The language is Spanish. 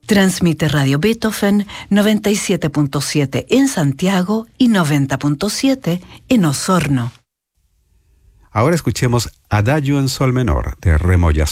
Transmite Radio Beethoven 97.7 en Santiago y 90.7 en Osorno. Ahora escuchemos Adagio en Sol menor de Remo Yasuni.